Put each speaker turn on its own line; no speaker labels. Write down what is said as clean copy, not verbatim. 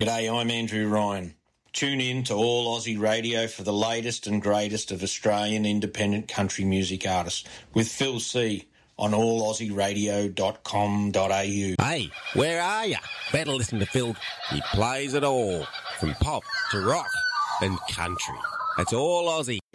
G'day, I'm Andrew Ryan. Tune in to All Aussie Radio for the latest and greatest of Australian independent country music artists with Phil C on allaussieradio.com.au.
Hey, where are you? Better listen to Phil. He plays it all, from pop to rock and country. That's All Aussie.